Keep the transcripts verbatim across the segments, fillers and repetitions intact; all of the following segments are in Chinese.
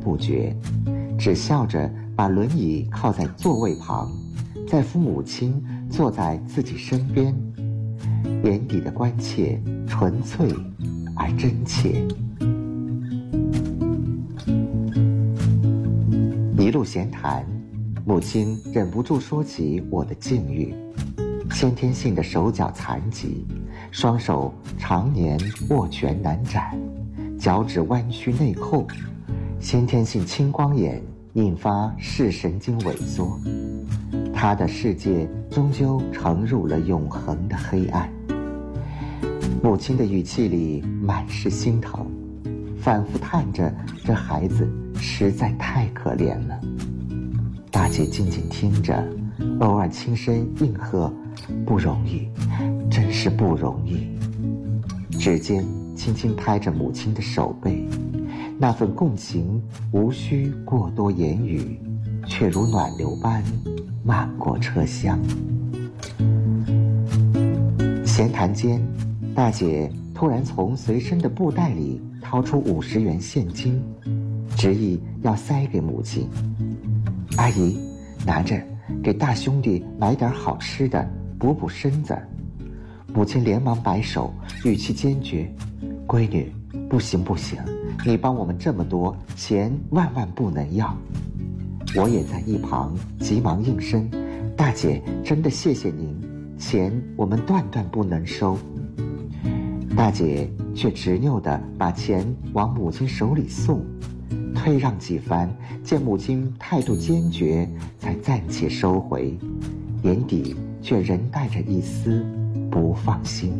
不绝，只笑着把轮椅靠在座位旁，再扶母亲坐在自己身边，眼底的关切纯粹而真切。一路闲谈，母亲忍不住说起我的境遇：先天性的手脚残疾，双手常年握拳难展，脚趾弯曲内扣，先天性青光眼引发视神经萎缩，他的世界终究沉入了永恒的黑暗。母亲的语气里满是心疼，反复叹着这孩子实在太可怜了。大姐静静听着，偶尔轻声应和：不容易，真是不容易。指尖轻轻拍着母亲的手背，那份共情无需过多言语，却如暖流般漫过车厢。闲谈间，大姐突然从随身的布袋里掏出五十元现金，执意要塞给母亲。阿姨，拿着，给大兄弟买点好吃的，补补身子。母亲连忙摆手，语气坚决：闺女，不行不行，你帮我们这么多，钱万万不能要。我也在一旁急忙应声：大姐，真的谢谢您，钱我们断断不能收。大姐却执拗地把钱往母亲手里送，退让几番，见母亲态度坚决，才暂且收回，眼底却仍带着一丝不放心。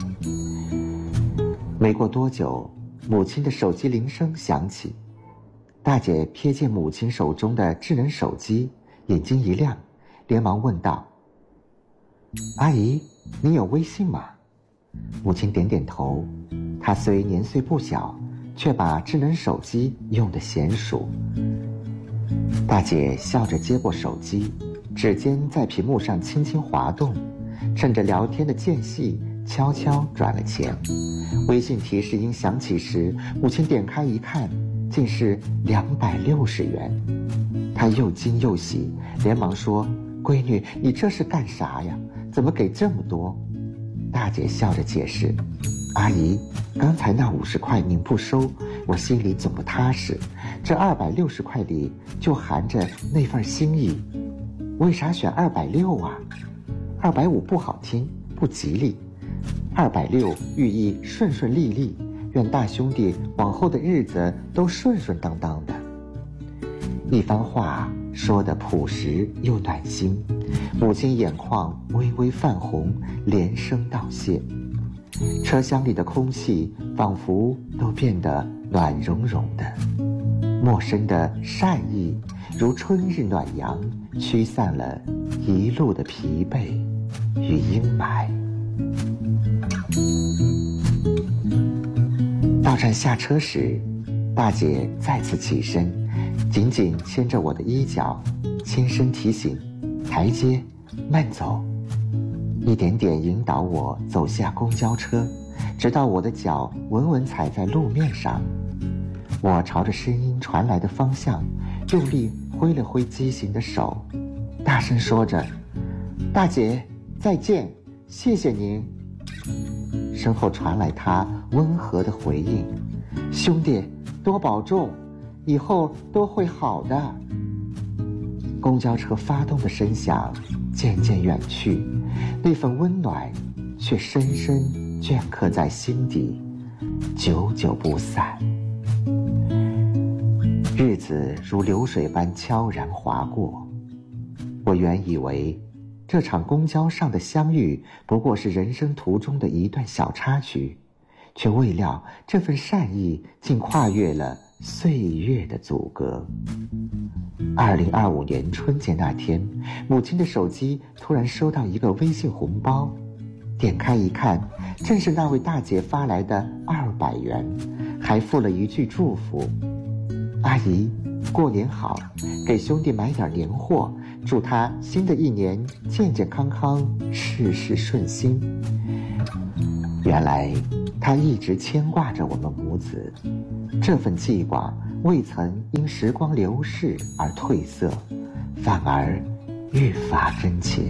没过多久，母亲的手机铃声响起，大姐瞥见母亲手中的智能手机，眼睛一亮，连忙问道：阿姨，你有微信吗？母亲点点头，她虽年岁不小，却把智能手机用得娴熟。大姐笑着接过手机，指尖在屏幕上轻轻滑动，趁着聊天的间隙悄悄转了钱。微信提示音响起时，母亲点开一看，竟是两百六十元。她又惊又喜，连忙说：闺女，你这是干啥呀？怎么给这么多？大姐笑着解释：阿姨，刚才那五十块您不收，我心里总不踏实，这二百六十块里就含着那份心意。为啥选二百六啊？二百五不好听，不吉利。二百六寓意顺顺利利，愿大兄弟往后的日子都顺顺当当的。一番话说得朴实又暖心，母亲眼眶微微泛红，连声道谢。车厢里的空气仿佛都变得暖融融的，陌生的善意如春日暖阳，驱散了一路的疲惫与阴霾。到站下车时，大姐再次起身，紧紧牵着我的衣角，轻声提醒：台阶慢走，一点点引导我走下公交车，直到我的脚稳稳踩在路面上。我朝着声音传来的方向用力挥了挥畸形的手，大声说着：大姐再见，谢谢您。身后传来她温和的回应：兄弟多保重，以后都会好的。公交车发动的声响渐渐远去，那份温暖却深深镌刻在心底，久久不散。日子如流水般悄然划过，我原以为这场公交上的相遇不过是人生途中的一段小插曲，却未料这份善意竟跨越了岁月的阻隔。二零二五年春节那天，母亲的手机突然收到一个微信红包，点开一看，正是那位大姐发来的二百元，还附了一句祝福：阿姨，过年好，给兄弟买点年货，祝他新的一年健健康康，事事顺心。原来他一直牵挂着我们母子，这份记挂未曾因时光流逝而褪色，反而愈发真切。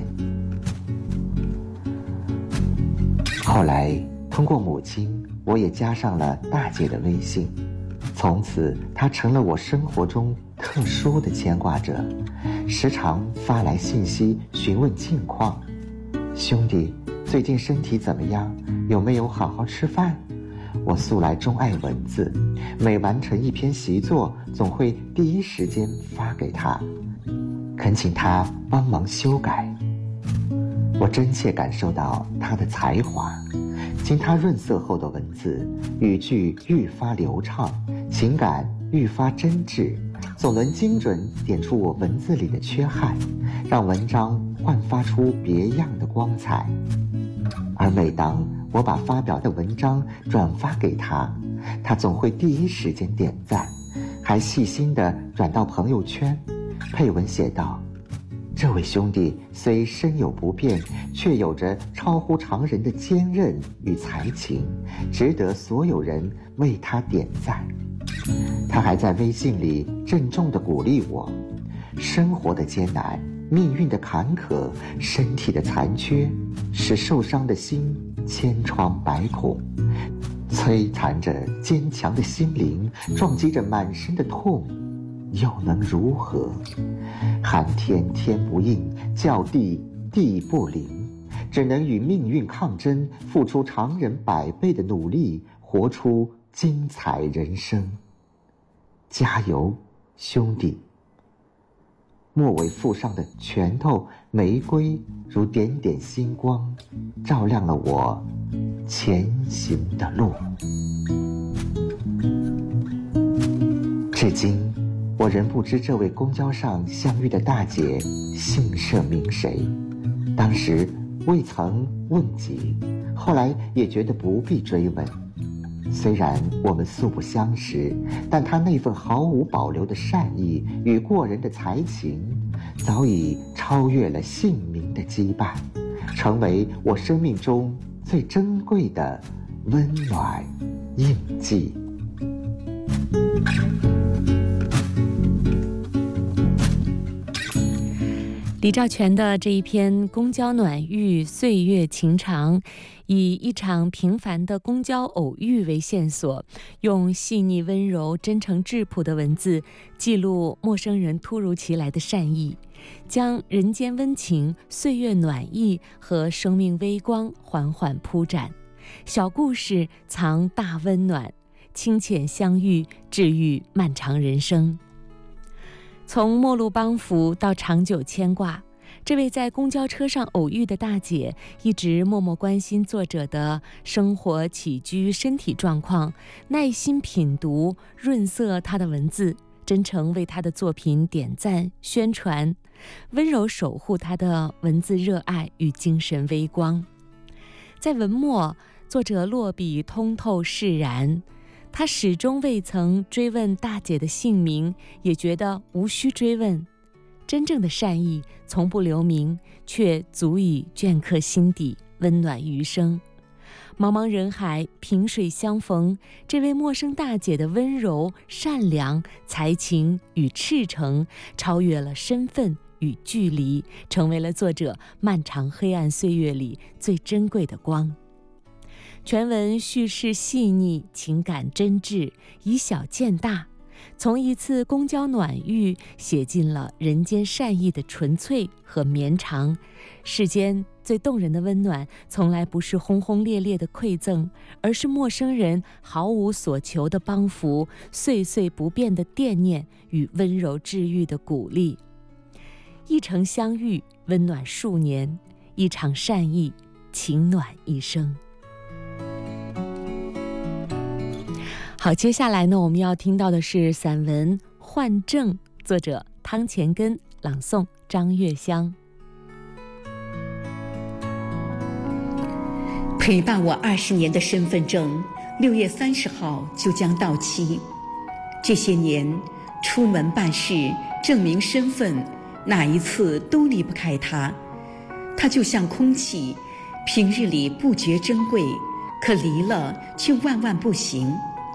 后来通过母亲，我也加上了大姐的微信，从此她成了我生活中特殊的牵挂者，时常发来信息询问近况。兄弟，最近身体怎么样？有没有好好吃饭？我素来钟爱文字，每完成一篇习作，总会第一时间发给他，恳请他帮忙修改。我真切感受到他的才华，经他润色后的文字，语句愈发流畅，情感愈发真挚，总能精准点出我文字里的缺憾，让文章焕发出别样的光彩。而每当我把发表的文章转发给他，他总会第一时间点赞，还细心地转到朋友圈，配文写道：这位兄弟虽身有不便，却有着超乎常人的坚韧与才情，值得所有人为他点赞。他还在微信里郑重地鼓励我：生活的艰难，命运的坎坷，身体的残缺，使受伤的心千疮百孔，摧残着坚强的心灵，撞击着满身的痛，又能如何？喊天天不应，叫地地不灵，只能与命运抗争，付出常人百倍的努力，活出精彩人生。加油，兄弟！末尾附上的拳头玫瑰如点点星光，照亮了我前行的路。至今我仍不知这位公交上相遇的大姐姓甚名谁，当时未曾问及，后来也觉得不必追问。虽然我们素不相识，但她那份毫无保留的善意与过人的才情，早已超越了姓名的羁绊，成为我生命中最珍贵的温暖印记。 李兆全的这一篇《公交暖遇岁月情长》，以一场平凡的公交偶遇为线索，用细腻温柔、真诚质朴的文字记录陌生人突如其来的善意，将人间温情、岁月暖意和生命微光缓缓铺展。小故事藏大温暖，清浅相遇，治愈漫长人生。从末路帮扶到长久牵挂，这位在公交车上偶遇的大姐，一直默默关心作者的生活起居、身体状况，耐心品读、润色他的文字，真诚为他的作品点赞、宣传，温柔守护他的文字热爱与精神微光。在文末，作者落笔通透释然，他始终未曾追问大姐的姓名，也觉得无需追问。真正的善意从不留名，却足以镌刻心底，温暖余生。茫茫人海，萍水相逢，这位陌生大姐的温柔、善良、才情与赤诚，超越了身份与距离，成为了作者漫长黑暗岁月里最珍贵的光。全文叙事细腻，情感真挚，以小见大，从一次公交暖遇写进了人间善意的纯粹和绵长。世间最动人的温暖，从来不是轰轰烈烈的馈赠，而是陌生人毫无所求的帮扶，岁岁不变的惦念与温柔治愈的鼓励。一程相遇，温暖数年；一场善意，情暖一生。好，接下来呢，我们要听到的是散文《幻症》，作者汤钱根，朗诵张月香。 陪伴我二十年的身份证，六月三十号就将到期。这些年，出门办事、证明身份，哪一次都离不开它。它就像空气，平日里不觉珍贵，可离了却万万不行。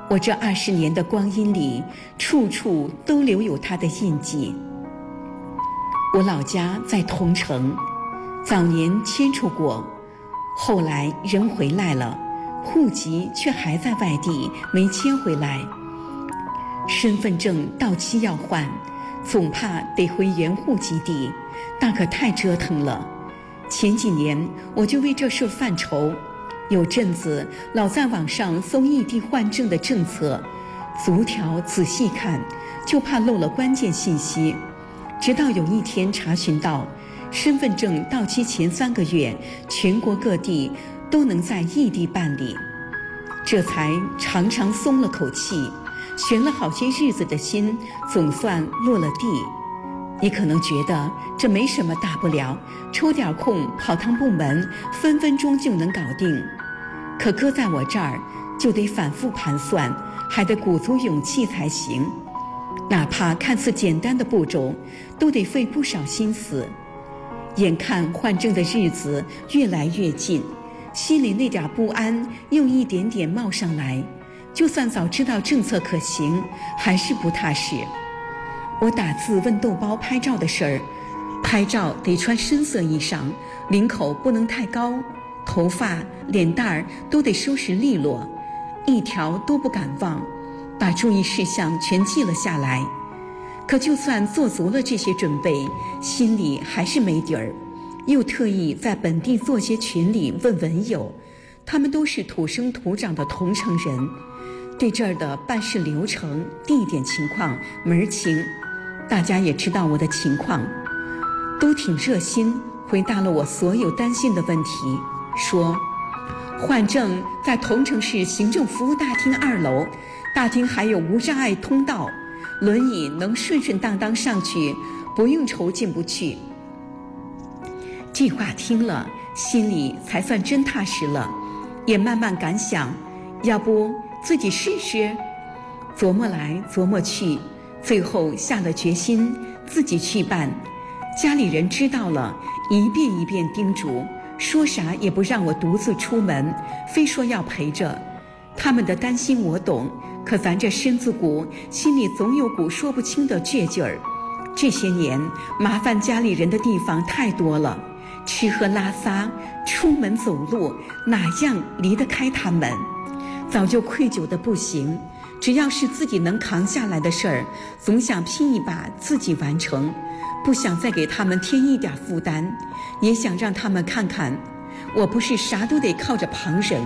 我这二十年的光阴里，处处都留有他的印记。我老家在桐城，早年迁出过，后来人回来了，户籍却还在外地，没迁回来。身份证到期要换，总怕得回原户籍地，大可太折腾了。前几年我就为这事犯愁，有阵子老在网上搜异地换证的政策，逐条仔细看，就怕漏了关键信息。直到有一天查询到，身份证到期前三个月，全国各地都能在异地办理，这才长长松了口气，悬了好些日子的心总算落了地。你可能觉得这没什么大不了，抽点空跑趟部门，分分钟就能搞定。可搁在我这儿，就得反复盘算，还得鼓足勇气才行。哪怕看似简单的步骤，都得费不少心思。眼看换证的日子越来越近，心里那点不安又一点点冒上来。就算早知道政策可行，还是不踏实。我打字问豆包拍照的事儿，拍照得穿深色衣裳，领口不能太高，头发脸蛋儿都得收拾利落，一条都不敢忘，把注意事项全记了下来。可就算做足了这些准备，心里还是没底儿，又特意在本地做些群里问文友，他们都是土生土长的桐城人，对这儿的办事流程、地点情况门儿清。大家也知道我的情况，都挺热心，回答了我所有担心的问题，说换证在桐城市行政服务大厅二楼，大厅还有无障碍通道，轮椅能顺顺当当上去，不用愁进不去。这话听了，心里才算真踏实了，也慢慢感想，要不自己试试？琢磨来琢磨去，最后下了决心，自己去办。家里人知道了，一遍一遍叮嘱，说啥也不让我独自出门，非说要陪着。他们的担心我懂，可咱这身子骨心里总有股说不清的倔劲儿。这些年麻烦家里人的地方太多了，吃喝拉撒、出门走路，哪样离得开他们？早就愧疚的不行，只要是自己能扛下来的事儿，总想拼一把自己完成，不想再给他们添一点负担，也想让他们看看，我不是啥都得靠着旁人。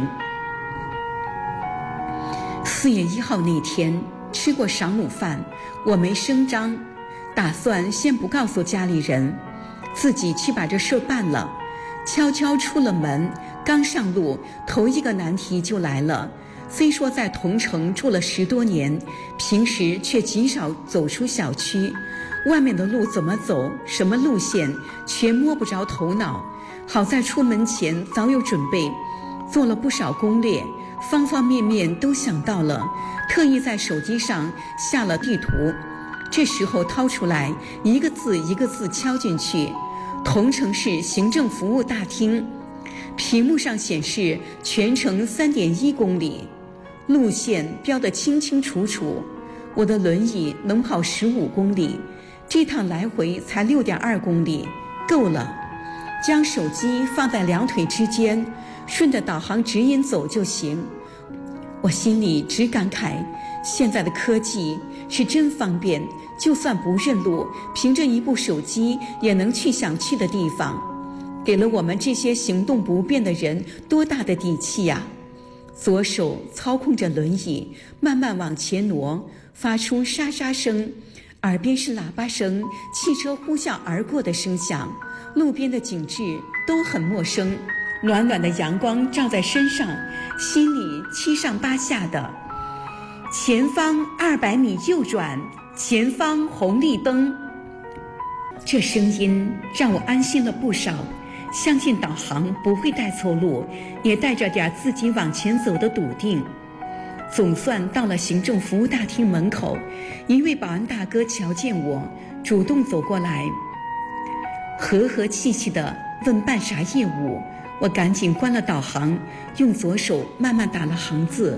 四月一号那天吃过晌午饭，我没声张，打算先不告诉家里人，自己去把这事办了。悄悄出了门，刚上路，头一个难题就来了。虽说在桐城住了十多年，平时却极少走出小区，外面的路怎么走，什么路线，全摸不着头脑。好在出门前早有准备，做了不少攻略，方方面面都想到了，特意在手机上下了地图。这时候掏出来，一个字一个字敲进去，桐城市行政服务大厅。屏幕上显示全程 三点一公里，路线标得清清楚楚。我的轮椅能跑十五公里，这趟来回才 六点二公里，够了。将手机放在两腿之间，顺着导航指引走就行。我心里只感慨，现在的科技是真方便，就算不认路，凭着一部手机也能去想去的地方，给了我们这些行动不便的人多大的底气呀！左手操控着轮椅，慢慢往前挪，发出沙沙声，耳边是喇叭声、汽车呼啸而过的声响，路边的景致都很陌生。暖暖的阳光照在身上，心里七上八下的。前方二百米右转，前方红绿灯。这声音让我安心了不少，相信导航不会带错路，也带着点自己往前走的笃定。总算到了行政服务大厅门口，一位保安大哥瞧见我，主动走过来，和和气气地问办啥业务。我赶紧关了导航，用左手慢慢打了行字，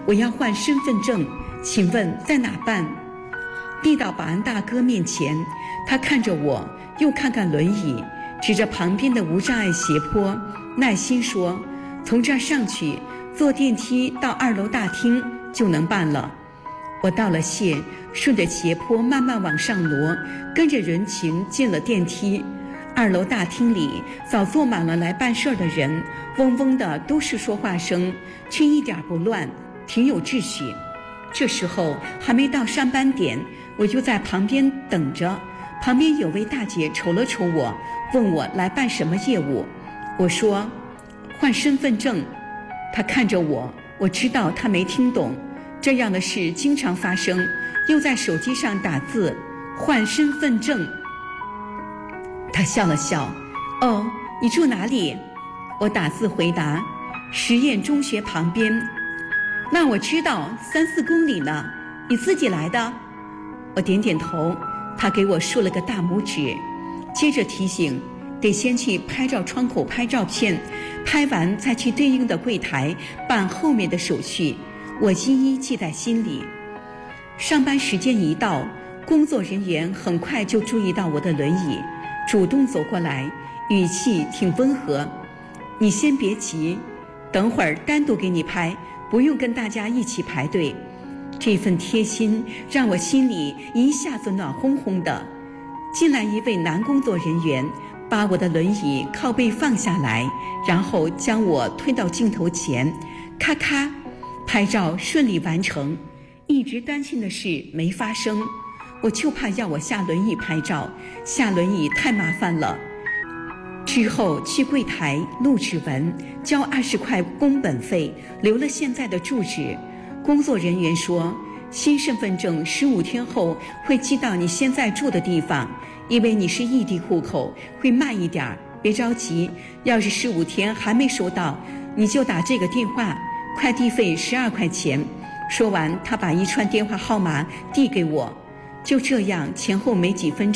我要换身份证，请问在哪办？递到保安大哥面前，他看着我，又看看轮椅，指着旁边的无障碍斜坡，耐心说：从这儿上去，坐电梯到二楼大厅就能办了。我道了谢，顺着斜坡慢慢往上挪，跟着人群进了电梯。二楼大厅里早坐满了来办事儿的人，嗡嗡的都是说话声，却一点不乱，挺有秩序。这时候还没到上班点，我就在旁边等着。旁边有位大姐瞅了瞅我，问我来办什么业务。我说换身份证。她看着我，我知道她没听懂。这样的事经常发生，又在手机上打字换身份证。她笑了笑，哦，你住哪里？我打字回答实验中学旁边。那我知道，三四公里呢。你自己来的？我点点头。她给我竖了个大拇指，接着提醒得先去拍照窗口拍照片，拍完再去对应的柜台办后面的手续。我一一记在心里。上班时间一到，工作人员很快就注意到我的轮椅，主动走过来，语气挺温和：你先别急，等会儿单独给你拍，不用跟大家一起排队。这份贴心让我心里一下子暖烘烘的。进来一位男工作人员，把我的轮椅靠背放下来，然后将我推到镜头前，咔咔，拍照顺利完成。一直担心的事没发生，我就怕要我下轮椅拍照，下轮椅太麻烦了。之后去柜台录指纹，交二十块工本费，留了现在的住址。工作人员说，新身份证十五天后会寄到你现在住的地方，因为你是异地户口，会慢一点，别着急。要是十五天还没收到，你就打这个电话，快递费十二块钱。说完，他把一串电话号码递给我。就这样，前后没几分钟。